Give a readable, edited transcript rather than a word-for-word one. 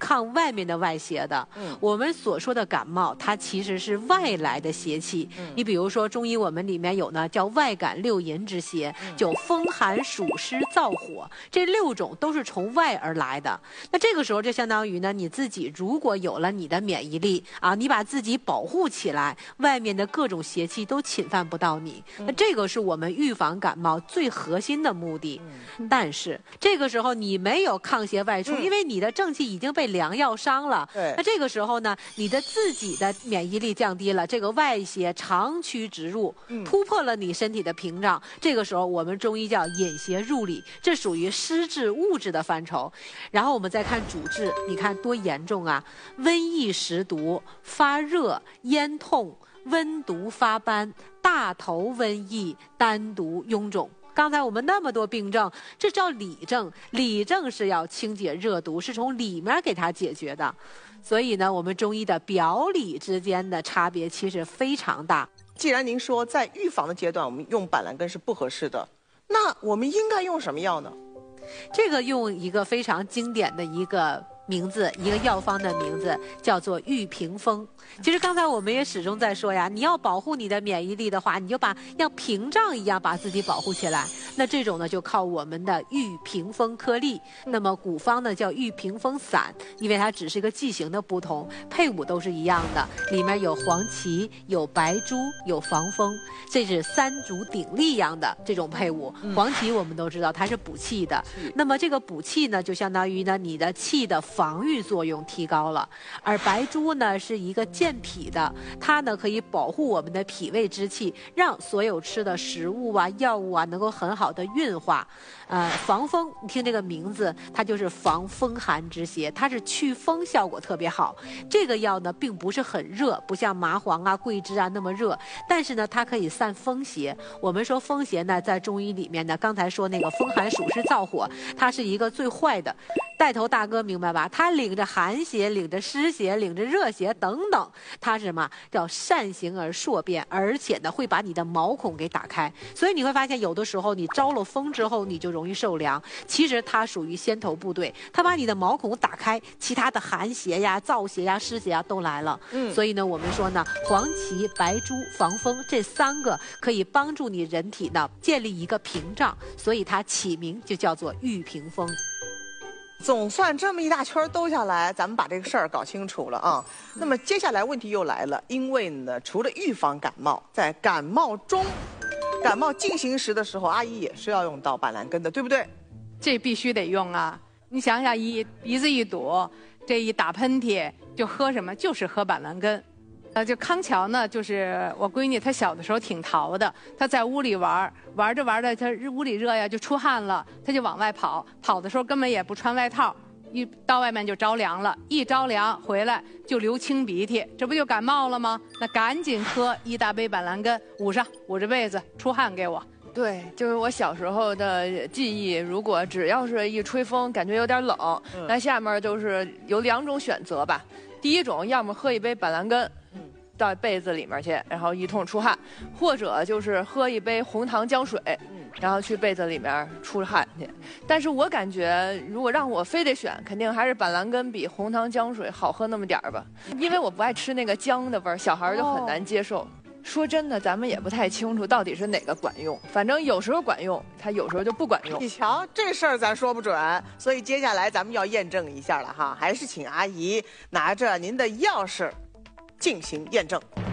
抗外面的外邪的。我们所说的感冒，它其实是外来的邪气。你比如说中医我们里面有呢叫外感六淫之邪，就风寒暑湿燥火，这6种都是从外而来的。那这个时候就相当于呢，你自己如果有了你的免疫力啊，你把自己保护起来，外面的各种邪气都侵犯不到你。那这个是我们预防感冒最核心的目的。但是这个时候你没有抗邪外出，因为你的正气已经被良药伤了。那这个时候呢，你的自己的免疫力降低了，这个外邪长驱直入，突破了你身体的屏障。这个时候我们中医叫引邪入里，这属于湿滞物质的范畴。然后我们再看主治，你看多严重啊！瘟疫食毒、发热、咽痛、温毒发斑、大头瘟疫、单独臃肿。刚才我们那么多病症，这叫里症。里症是要清解热毒，是从里面给它解决的。所以呢，我们中医的表里之间的差别其实非常大。 既然您说在预防的阶段我们用板蓝根是不合适的，那我们应该用什么药呢？ 这个用一个非常经典的一个名字，一个药方的名字叫做玉屏风。其实刚才我们也始终在说呀，你要保护你的免疫力的话，你就像屏障一样把自己保护起来。那这种呢，就靠我们的玉屏风颗粒。那么古方呢叫玉屏风散，因为它只是一个剂型的不同，配伍都是一样的，里面有黄芪、有白术、有防风，这是3足鼎立一样的这种配伍。黄芪我们都知道它是补气的，那么这个补气呢，就相当于呢你的气的防御作用提高了。而白术呢是一个健脾的，它呢可以保护我们的脾胃之气，让所有吃的食物啊、药物啊能够很好的运化。防风，你听这个名字，它就是防风寒之邪，它是祛风效果特别好。这个药呢并不是很热，不像麻黄啊、桂枝啊那么热，但是呢它可以散风邪。我们说风邪呢，在中医里面呢，刚才说那个风寒暑湿燥火，它是一个最坏的。带头大哥明白吧？他领着寒邪、领着湿邪、领着热邪等等，他是什么？叫善行而硕变，而且呢会把你的毛孔给打开。所以你会发现，有的时候你招了风之后，你就容易受凉。其实它属于先头部队，它把你的毛孔打开，其他的寒邪呀、燥邪呀、湿邪呀都来了。所以呢，我们说呢，黄芪、白术、防风这3个可以帮助你人体呢建立一个屏障，所以它起名就叫做玉屏风。 总算这么一大圈兜下来，咱们把这个事儿搞清楚了啊。那么接下来问题又来了，因为呢，除了预防感冒，在感冒进行时的时候，阿姨也是要用到板蓝根的，对不对？ 这必须得用啊！你想想，鼻子一堵，这一打喷嚏，就喝什么？就是喝板蓝根。就康桥呢，就是我闺女，她小的时候挺淘的，她在屋里玩着玩着，她屋里热呀，就出汗了，她就往外跑，跑的时候根本也不穿外套，一到外面就着凉了，一着凉回来就流清鼻涕，这不就感冒了吗？那赶紧喝1大杯板蓝根，捂着被子出汗给我。 对，就是我小时候的记忆，如果只要是一吹风，感觉有点冷，那下面就是有2种选择吧。第一种，要么喝一杯板蓝根，到被子里面去，然后一通出汗，或者就是喝一杯红糖姜水，然后去被子里面出汗去。但是我感觉，如果让我非得选，肯定还是板蓝根比红糖姜水好喝那么点儿吧，因为我不爱吃那个姜的味儿，小孩就很难接受。说真的，咱们也不太清楚到底是哪个管用，反正有时候管用，它有时候就不管用。 你瞧，这事儿咱说不准，所以接下来咱们要验证一下了哈，还是请阿姨拿着您的钥匙进行验证。